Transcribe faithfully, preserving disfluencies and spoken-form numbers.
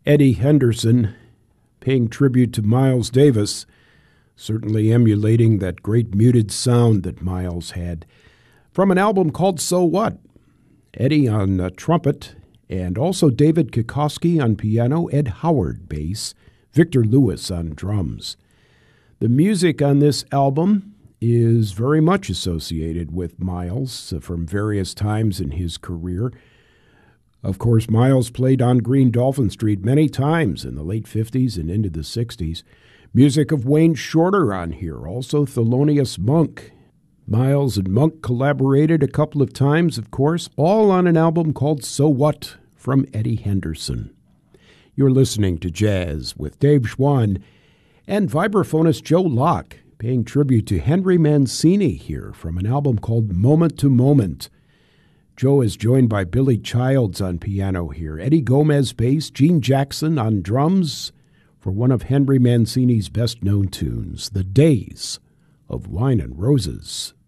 Eddie Henderson paying tribute to Miles Davis, certainly emulating that great muted sound that Miles had, from an album called So What? Eddie on uh, trumpet, and also David Kikoski on piano, Ed Howard bass, Victor Lewis on drums. The music on this album is very much associated with Miles uh, from various times in his career. Of course, Miles played on Green Dolphin Street many times in the late fifties and into the sixties. Music of Wayne Shorter on here, also Thelonious Monk. Miles and Monk collaborated a couple of times, of course, all on an album called So What? From Eddie Henderson. You're listening to Jazz with Dave Schwann and vibraphonist Joe Locke, paying tribute to Henry Mancini here from an album called Moment to Moment. Joe is joined by Billy Childs on piano here, Eddie Gomez bass, Gene Jackson on drums for one of Henry Mancini's best-known tunes, The Days of Wine and Roses.